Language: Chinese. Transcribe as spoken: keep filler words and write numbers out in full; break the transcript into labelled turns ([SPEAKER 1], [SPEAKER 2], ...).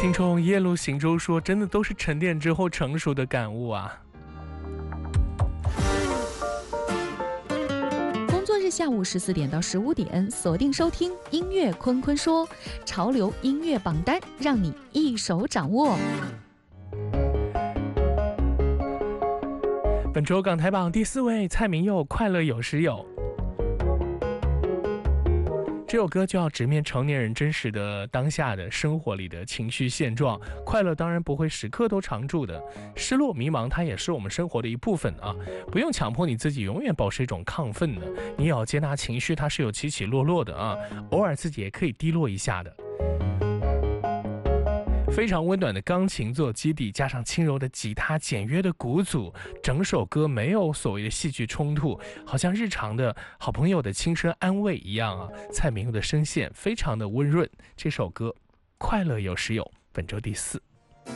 [SPEAKER 1] 听众夜路行舟说，真的都是沉淀之后成熟的感悟啊。
[SPEAKER 2] 工作日下午十四点到十五点，锁定收听音乐坤坤说，潮流音乐榜单，让你一手掌握。
[SPEAKER 1] 本周港台榜第四位，蔡明佑，快乐有时有。这首歌就要直面成年人真实的当下的生活里的情绪现状，快乐当然不会时刻都常驻的，失落迷茫它也是我们生活的一部分啊，不用强迫你自己永远保持一种亢奋的，你也要接纳情绪，它是有起起落落的啊，偶尔自己也可以低落一下的。非常温暖的钢琴做基底，加上轻柔的吉他、简约的鼓组，整首歌没有所谓的戏剧冲突，好像日常的好朋友的轻声安慰一样啊。蔡明佑的声线非常的温润，这首歌快乐有时有，本周第四。